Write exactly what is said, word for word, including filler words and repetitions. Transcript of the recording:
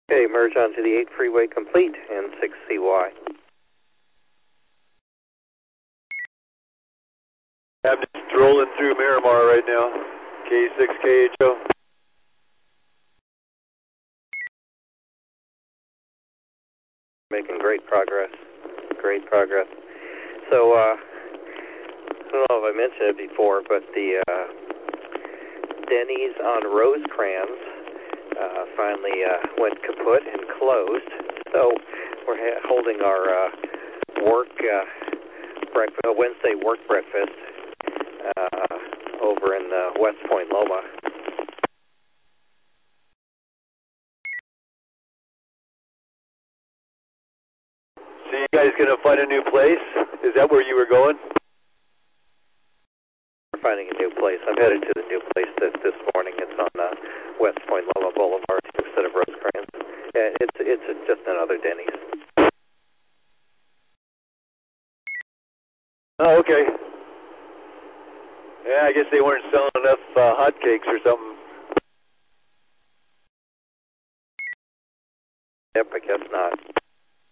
Okay, merge onto the eight freeway complete and six C Y. I'm just strolling through Miramar right now. K six K H O. Making great progress. Great progress. So, uh, I don't know if I mentioned it before, but the uh, Denny's on Rosecrans uh, finally uh, went kaput and closed. So we're ha- holding our uh, work uh, breakfast, uh, Wednesday work breakfast uh, over in uh, West Point Loma. So you guys gonna find a new place? Is that where you were going? We're finding a new place. I'm headed to the new place this, this morning. It's on uh, West Point Loma Boulevard instead of Rosecrans. Yeah, it's it's just another Denny's. Oh, okay. Yeah, I guess they weren't selling enough uh, hotcakes or something. Yep, I guess not.